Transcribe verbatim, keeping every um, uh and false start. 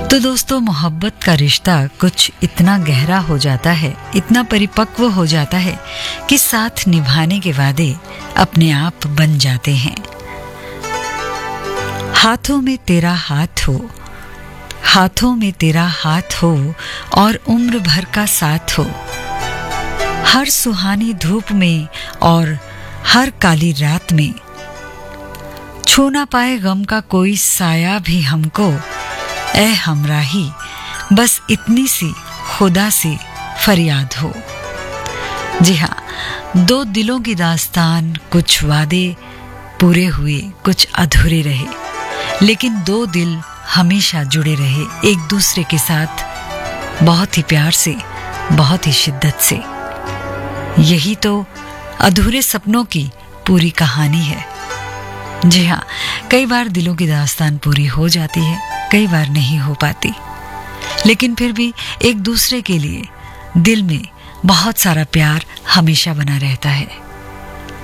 तो दोस्तों, मोहब्बत का रिश्ता कुछ इतना गहरा हो जाता है, इतना परिपक्व हो जाता है कि साथ निभाने के वादे अपने आप बन जाते हैं। हाथों में तेरा हाथ हो, हाथों में तेरा हाथ हो और उम्र भर का साथ हो, हर सुहानी धूप में और हर काली रात में, छू ना पाए गम का कोई साया भी हमको, ऐ हमराही बस इतनी सी खुदा से फरियाद हो। जी हाँ, दो दिलों की दास्तान, कुछ वादे पूरे हुए, कुछ अधूरे रहे, लेकिन दो दिल हमेशा जुड़े रहे एक दूसरे के साथ, बहुत ही प्यार से, बहुत ही शिद्दत से। यही तो अधूरे सपनों की पूरी कहानी है। जी हाँ, कई बार दिलों की दास्तान पूरी हो जाती है, कई बार नहीं हो पाती, लेकिन फिर भी एक दूसरे के लिए दिल में बहुत सारा प्यार हमेशा बना रहता है।